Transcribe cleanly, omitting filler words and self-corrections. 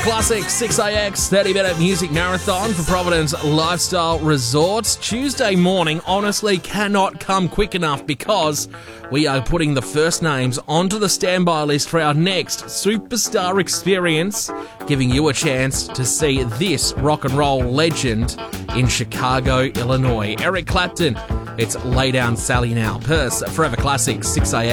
Classic 6AX 30-minute music marathon for Providence Lifestyle Resorts. Tuesday morning honestly cannot come quick enough because we are putting the first names onto the standby list for our next superstar experience, giving you a chance to see this rock and roll legend in Chicago, Illinois. Eric Clapton. It's Lay Down Sally now. Perth Forever Classic 6AX.